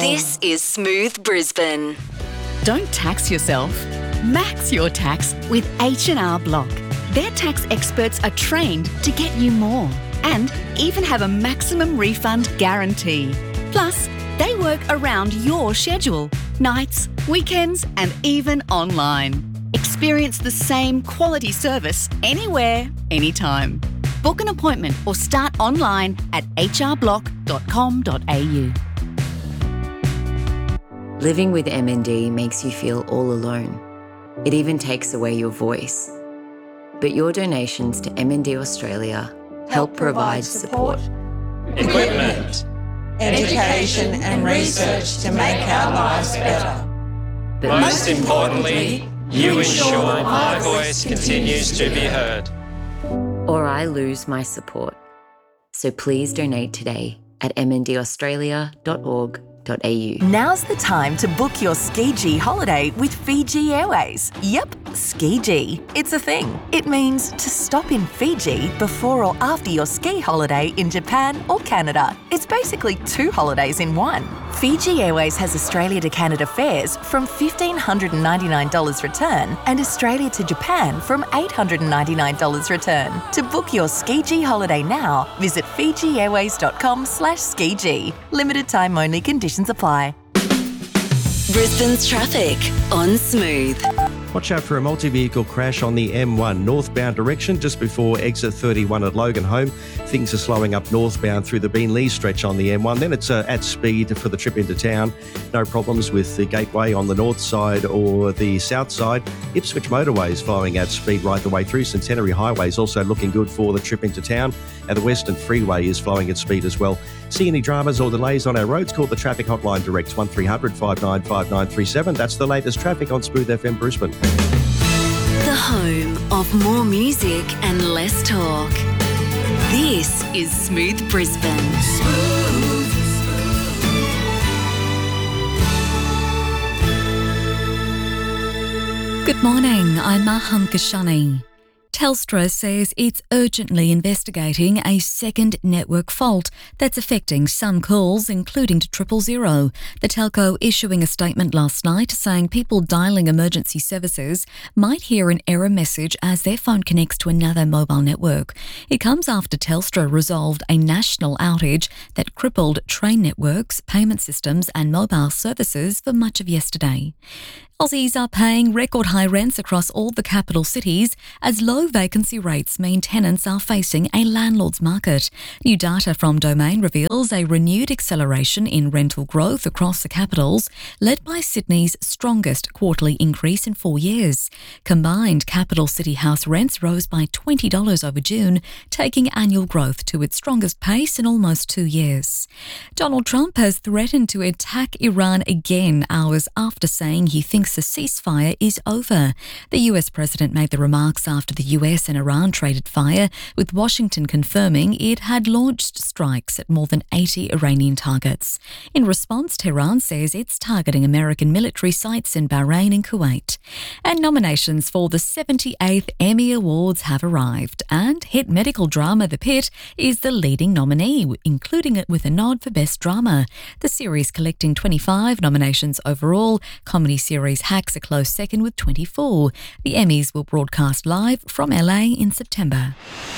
This is Smooth Brisbane. Don't tax yourself. Max your tax with H&R Block. Their tax experts are trained to get you more and even have a maximum refund guarantee. Plus, they work around your schedule, nights, weekends, and even online. Experience the same quality service anywhere, anytime. Book an appointment or start online at hrblock.com.au. Living with MND makes you feel all alone. It even takes away your voice. But your donations to MND Australia help provide support, equipment, education and research to make our lives better. but Most importantly, you ensure my voice continues to be heard. or I lose my support. So please donate today at mndaustralia.org.au. Now's the time to book your Ski holiday with Fiji Airways. Yep, Ski. It's a thing. It means to stop in Fiji before or after your ski holiday in Japan or Canada. It's basically 2 holidays in one. Fiji Airways has Australia to Canada fares from $1,599 return and Australia to Japan from $899 return. To book your Ski holiday now, visit fijiairways.com/ski. Limited time only, conditions apply. Brisbane's traffic on Smooth. Watch out for a multi-vehicle crash on the M1 northbound direction just before exit 31 at Loganholme. Things are slowing up northbound through the Beenleigh stretch on the M1. Then it's at speed for the trip into town. No problems with the Gateway on the north side or the south side. Ipswich motorway is flowing at speed right the way through. Centenary Highway is also looking good for the trip into town. And the Western Freeway is flowing at speed as well. See any dramas or delays on our roads? Call the traffic hotline direct 1300 595937. That's the latest traffic on Smooth FM Brisbane. The home of more music and less talk. This is Smooth Brisbane. Good morning, I'm Maham Kashani. Telstra says it's urgently investigating a second network fault that's affecting some calls, including to 000. The telco issuing a statement last night saying people dialling emergency services might hear an error message as their phone connects to another mobile network. It comes after Telstra resolved a national outage that crippled train networks, payment systems and mobile services for much of yesterday. Aussies are paying record high rents across all the capital cities as low vacancy rates mean tenants are facing a landlord's market. New data from Domain reveals a renewed acceleration in rental growth across the capitals, led by Sydney's strongest quarterly increase in 4 years. Combined capital city house rents rose by $20 over June, taking annual growth to its strongest pace in almost 2 years. Donald Trump has threatened to attack Iran again hours after saying he thinks the ceasefire is over. The US president made the remarks after the US and Iran traded fire, with Washington confirming it had launched strikes at more than 80 Iranian targets. In response, Tehran says it's targeting American military sites in Bahrain and Kuwait. And nominations for the 78th Emmy Awards have arrived, and hit medical drama The Pit is the leading nominee, including it with a nod for Best Drama. The series collecting 25 nominations overall. Comedy series Hacks a close second with 24. The Emmys will broadcast live from LA in September.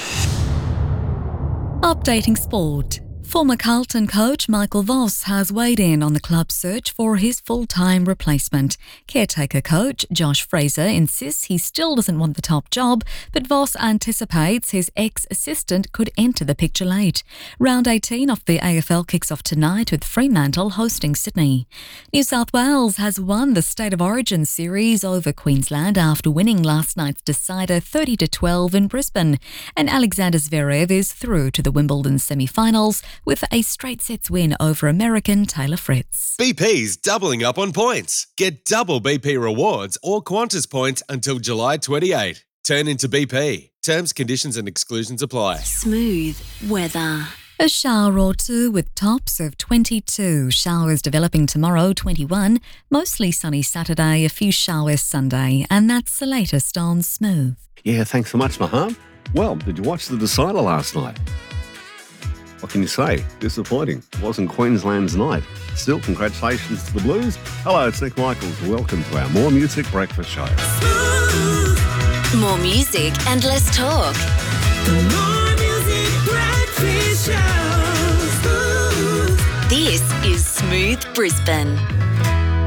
Updating sport. Former Carlton coach Michael Voss has weighed in on the club's search for his full-time replacement. Caretaker coach Josh Fraser insists he still doesn't want the top job, but Voss anticipates his ex-assistant could enter the picture late. Round 18 of the AFL kicks off tonight with Fremantle hosting Sydney. New South Wales has won the State of Origin series over Queensland after winning last night's decider 30-12 in Brisbane. And Alexander Zverev is through to the Wimbledon semi-finals with a straight sets win over American Taylor Fritz. BP's doubling up on points. Get double BP rewards or Qantas points until July 28. Turn into BP. Terms, conditions and exclusions apply. Smooth weather. A shower or two with tops of 22. Showers developing tomorrow, 21. Mostly sunny Saturday, a few showers Sunday. And that's the latest on Smooth. Yeah, thanks so much, Maham. Well, did you watch The Decider last night? What can you say? Disappointing. It wasn't Queensland's night. Still, congratulations to the Blues. Hello, it's Nick Michaels. Welcome to our More Music Breakfast Show. More music and less talk. More Music Breakfast Show. This is Smooth Brisbane.